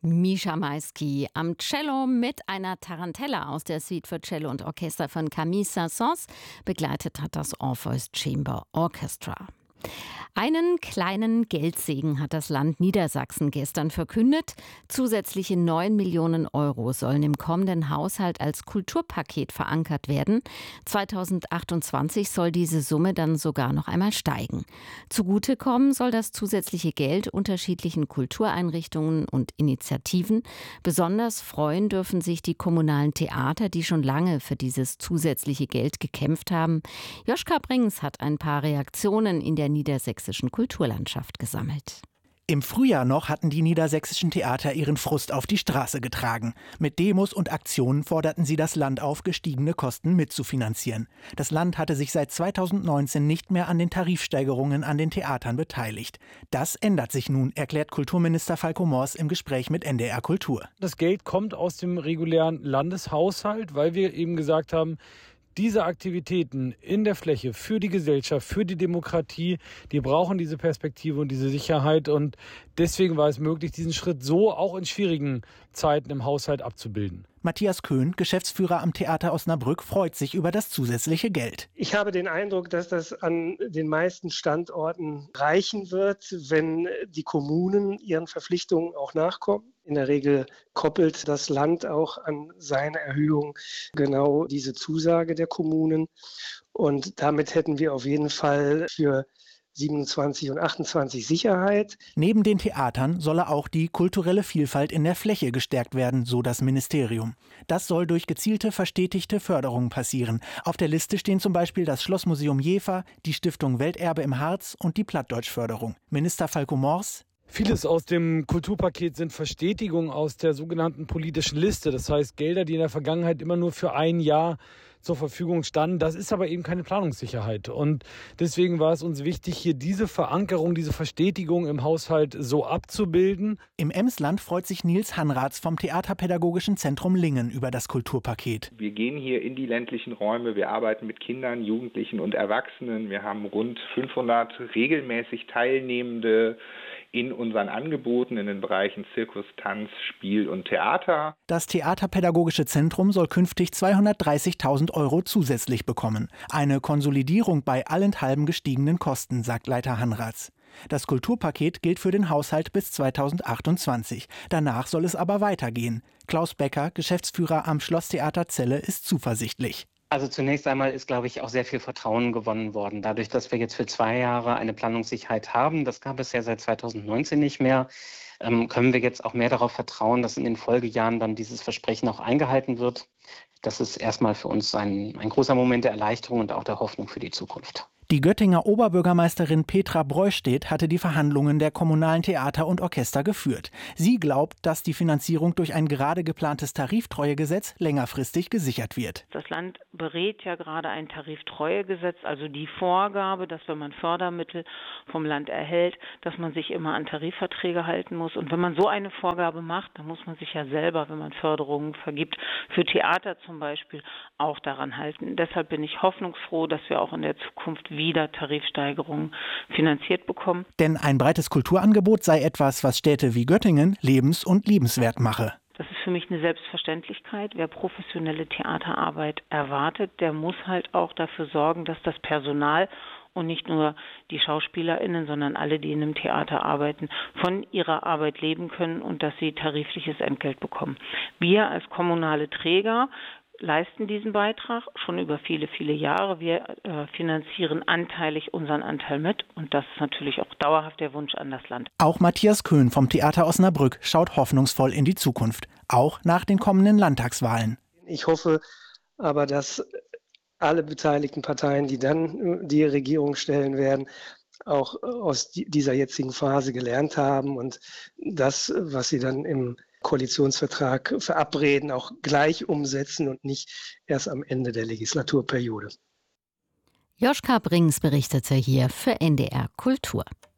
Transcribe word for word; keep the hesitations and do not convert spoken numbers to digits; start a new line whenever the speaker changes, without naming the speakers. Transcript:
Mischa Maisky am Cello mit einer Tarantella aus der Suite für Cello und Orchester von Camille Saint-Saëns. Begleitet hat das Orpheus Chamber Orchestra. Einen kleinen Geldsegen hat das Land Niedersachsen gestern verkündet. Zusätzliche neun Millionen Euro sollen im kommenden Haushalt als Kulturpaket verankert werden. zweitausendachtundzwanzig soll diese Summe dann sogar noch einmal steigen. Zugutekommen soll das zusätzliche Geld unterschiedlichen Kultureinrichtungen und Initiativen. Besonders freuen dürfen sich die kommunalen Theater, die schon lange für dieses zusätzliche Geld gekämpft haben. Joschka Brings hat ein paar Reaktionen in der niedersächsischen Kulturlandschaft gesammelt.
Im Frühjahr noch hatten die niedersächsischen Theater ihren Frust auf die Straße getragen. Mit Demos und Aktionen forderten sie das Land auf, gestiegene Kosten mitzufinanzieren. Das Land hatte sich seit zweitausendneunzehn nicht mehr an den Tarifsteigerungen an den Theatern beteiligt. Das ändert sich nun, erklärt Kulturminister Falco Mors im Gespräch mit N D R Kultur.
Das Geld kommt aus dem regulären Landeshaushalt, weil wir eben gesagt haben, diese Aktivitäten in der Fläche für die Gesellschaft, für die Demokratie, die brauchen diese Perspektive und diese Sicherheit. Und deswegen war es möglich, diesen Schritt so auch in schwierigen Zeiten im Haushalt abzubilden.
Matthias Köhn, Geschäftsführer am Theater Osnabrück, freut sich über das zusätzliche Geld.
Ich habe den Eindruck, dass das an den meisten Standorten reichen wird, wenn die Kommunen ihren Verpflichtungen auch nachkommen. In der Regel koppelt das Land auch an seine Erhöhung genau diese Zusage der Kommunen. Und damit hätten wir auf jeden Fall für siebenundzwanzig und achtundzwanzig Sicherheit.
Neben den Theatern solle auch die kulturelle Vielfalt in der Fläche gestärkt werden, so das Ministerium. Das soll durch gezielte, verstetigte Förderung passieren. Auf der Liste stehen zum Beispiel das Schlossmuseum Jever, die Stiftung Welterbe im Harz und die Plattdeutschförderung. Minister Falco Mors:
Vieles aus dem Kulturpaket sind Verstetigungen aus der sogenannten politischen Liste. Das heißt, Gelder, die in der Vergangenheit immer nur für ein Jahr zur Verfügung standen. Das ist aber eben keine Planungssicherheit. Und deswegen war es uns wichtig, hier diese Verankerung, diese Verstetigung im Haushalt so abzubilden.
Im Emsland freut sich Nils Hanratz vom Theaterpädagogischen Zentrum Lingen über das Kulturpaket.
Wir gehen hier in die ländlichen Räume, wir arbeiten mit Kindern, Jugendlichen und Erwachsenen. Wir haben rund fünfhundert regelmäßig Teilnehmende in unseren Angeboten in den Bereichen Zirkus, Tanz, Spiel und Theater.
Das Theaterpädagogische Zentrum soll künftig zweihundertdreißigtausend Euro zusätzlich bekommen. Eine Konsolidierung bei allenthalben gestiegenen Kosten, sagt Leiter Hanratz. Das Kulturpaket gilt für den Haushalt bis zweitausendachtundzwanzig. Danach soll es aber weitergehen. Klaus Becker, Geschäftsführer am Schlosstheater Celle, ist zuversichtlich.
Also zunächst einmal ist, glaube ich, auch sehr viel Vertrauen gewonnen worden. Dadurch, dass wir jetzt für zwei Jahre eine Planungssicherheit haben, das gab es ja seit zweitausendneunzehn nicht mehr, ähm, können wir jetzt auch mehr darauf vertrauen, dass in den Folgejahren dann dieses Versprechen auch eingehalten wird. Das ist erstmal für uns ein, ein großer Moment der Erleichterung und auch der Hoffnung für die Zukunft.
Die Göttinger Oberbürgermeisterin Petra Breustedt hatte die Verhandlungen der kommunalen Theater und Orchester geführt. Sie glaubt, dass die Finanzierung durch ein gerade geplantes Tariftreuegesetz längerfristig gesichert wird.
Das Land berät ja gerade ein Tariftreuegesetz, also die Vorgabe, dass wenn man Fördermittel vom Land erhält, dass man sich immer an Tarifverträge halten muss. Und wenn man so eine Vorgabe macht, dann muss man sich ja selber, wenn man Förderungen vergibt, für Theater zum Beispiel, auch daran halten. Deshalb bin ich hoffnungsfroh, dass wir auch in der Zukunft wieder Tarifsteigerungen finanziert bekommen.
Denn ein breites Kulturangebot sei etwas, was Städte wie Göttingen lebens- und liebenswert mache.
Das ist für mich eine Selbstverständlichkeit. Wer professionelle Theaterarbeit erwartet, der muss halt auch dafür sorgen, dass das Personal und nicht nur die SchauspielerInnen, sondern alle, die in einem Theater arbeiten, von ihrer Arbeit leben können und dass sie tarifliches Entgelt bekommen. Wir als kommunale Träger leisten diesen Beitrag schon über viele, viele Jahre. Wir äh, finanzieren anteilig unseren Anteil mit und das ist natürlich auch dauerhaft der Wunsch an das Land.
Auch Matthias Köhn vom Theater Osnabrück schaut hoffnungsvoll in die Zukunft, auch nach den kommenden Landtagswahlen.
Ich hoffe aber, dass alle beteiligten Parteien, die dann die Regierung stellen werden, auch aus dieser jetzigen Phase gelernt haben und das, was sie dann im Koalitionsvertrag verabreden, auch gleich umsetzen und nicht erst am Ende der Legislaturperiode.
Joschka Brings berichtete hier für N D R Kultur.